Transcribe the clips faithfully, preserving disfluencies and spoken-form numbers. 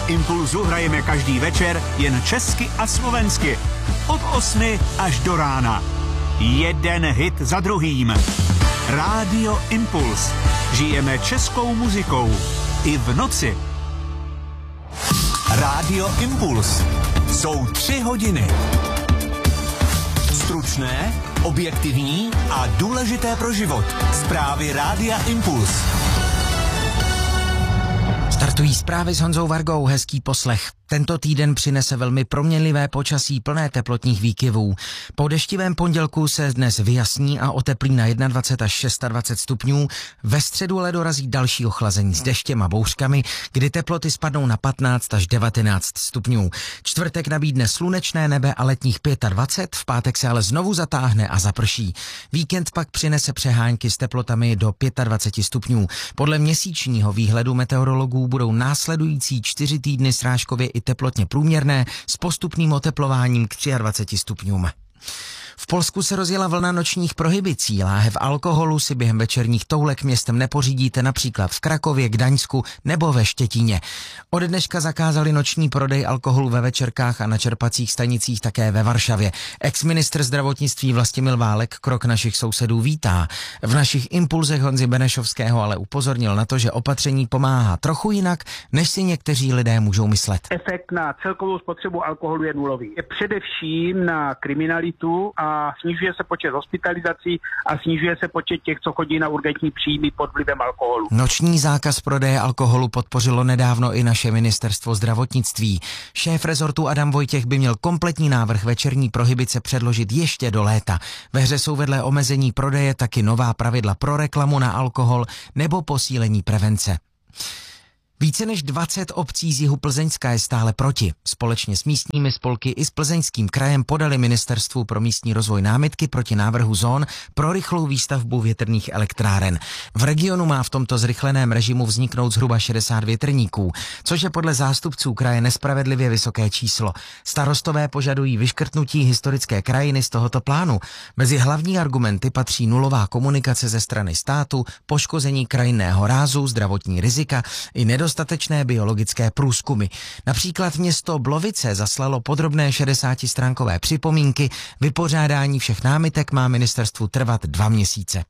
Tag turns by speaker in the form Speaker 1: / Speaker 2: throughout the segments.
Speaker 1: Impulzu hrajeme každý večer jen česky a slovensky. Od osmi až do rána. Jeden hit za druhým. Rádio Impuls. Žijeme českou muzikou. I v noci. Rádio Impuls. Jsou tři hodiny. Stručné, objektivní a důležité pro život. Zprávy Rádia Impuls.
Speaker 2: Startují zprávy s Honzou Vargou, hezký poslech. Tento týden přinese velmi proměnlivé počasí plné teplotních výkyvů. Po deštivém pondělku se dnes vyjasní a oteplí na dvacet jedna až dvacet šest stupňů. Ve středu ale dorazí další ochlazení s deštěm a bouřkami, kdy teploty spadnou na patnáct až devatenáct stupňů. Čtvrtek nabídne slunečné nebe a letních dvacet pět, v pátek se ale znovu zatáhne a zaprší. Víkend pak přinese přehánky s teplotami do dvacet pět stupňů. Podle měsíčního výhledu meteorologů budou následující čtyři týdny srážkově i teplotně průměrné s postupným oteplováním k dvaceti třem stupňům. V Polsku se rozjela vlna nočních prohibicí. Láhev alkoholu si během večerních toulek městem nepořídíte například v Krakově, Gdaňsku nebo ve Štětíně. Od dneška zakázali noční prodej alkoholu ve večerkách a na čerpacích stanicích také ve Varšavě. Ex-ministr zdravotnictví Vlastimil Válek krok našich sousedů vítá. V našich impulzech Honzy Benešovského ale upozornil na to, že opatření pomáhá trochu jinak, než si někteří lidé můžou myslet.
Speaker 3: Efekt na celkovou spotřebu alkoholu je nulový. Je především na kriminalitu a a snižuje se počet hospitalizací a snižuje se počet těch, co chodí na urgentní příjmy pod vlivem alkoholu.
Speaker 2: Noční zákaz prodeje alkoholu podpořilo nedávno i naše ministerstvo zdravotnictví. Šéf rezortu Adam Vojtěch by měl kompletní návrh večerní prohibice předložit ještě do léta. Ve hře jsou vedle omezení prodeje taky nová pravidla pro reklamu na alkohol nebo posílení prevence. Více než dvacet obcí z jihu Plzeňska je stále proti. Společně s místními spolky i s Plzeňským krajem podali Ministerstvu pro místní rozvoj námitky proti návrhu zón pro rychlou výstavbu větrných elektráren. V regionu má v tomto zrychleném režimu vzniknout zhruba šedesát větrníků, což je podle zástupců kraje nespravedlivě vysoké číslo. Starostové požadují vyškrtnutí historické krajiny z tohoto plánu. Mezi hlavní argumenty patří nulová komunikace ze strany státu, poškození krajinného rázu, zdravotní rizika i nedostatečné dostatečné biologické průzkumy. Například město Blovice zaslalo podrobné šedesátistránkové připomínky, vypořádání všech námitek má ministerstvu trvat dva měsíce.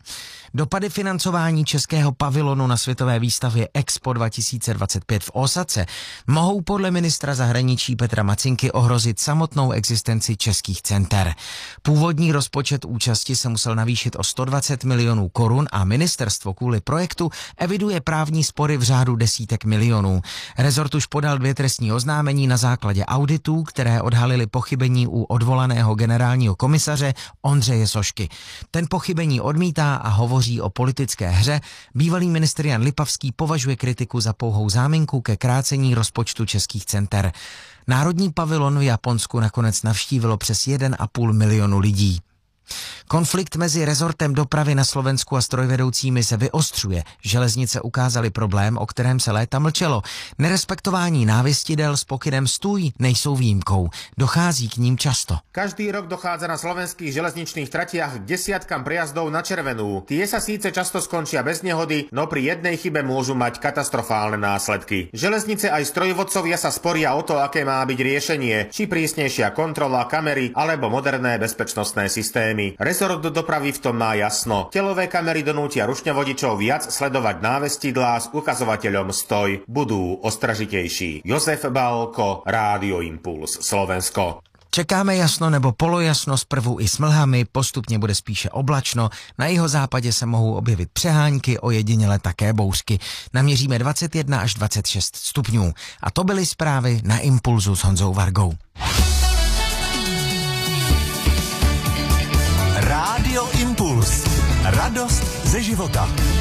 Speaker 2: Dopady financování českého pavilonu na světové výstavě Expo dva tisíce dvacet pět v Ósace mohou podle ministra zahraničí Petra Macinky ohrozit samotnou existenci českých center. Původní rozpočet účasti se musel navýšit o sto dvacet milionů korun a ministerstvo kvůli projektu eviduje právní spory v řádu desítek milionů. Rezort už podal dvě trestní oznámení na základě auditů, které odhalily pochybení u odvolaného generálního komisaře Ondřeje Sošky. Ten pochybení odmítá a hovoří o politické hře. Bývalý ministr Jan Lipavský považuje kritiku za pouhou záminku ke krácení rozpočtu českých center. Národní pavilon v Japonsku nakonec navštívilo přes jeden a půl milionu lidí. Konflikt mezi rezortem dopravy na Slovensku a strojvedoucími se vyostřuje. Železnice ukázaly problém, o kterém se léta mlčelo. Nerespektování návěstidel s pokynem stůj nejsou výjimkou. Dochází k ním často.
Speaker 4: Každý rok dochádza na slovenských železničných tratiach k desiatkam prejazdov na červenú. Tie sa síce často skončia bez nehody, no pri jednej chybe môžu mať katastrofálne následky. Železnice aj strojvodcovia sa sporia o to, aké má byť riešenie, či prísnejšia kontrola, kamery alebo moderné bezpečnostné systémy. Rezort do dopravy v tom má jasno. Telové kamery donútia rušňovodičov viac sledovať návestidlá s ukazovateľom stoj. Budú ostražitejší. Jozef Balko, Rádio Impuls, Slovensko.
Speaker 2: Čekáme jasno nebo polojasno zprvu i s mlhami, postupně bude spíše oblačno, na jihozápadě se mohou objevit přehánky, ojediněle také bouřky. Naměříme dvacet jedna až dvacet šest stupňů. A to byly zprávy na Impulzu s Honzou Vargou.
Speaker 1: Rádio Impuls. Radost ze života.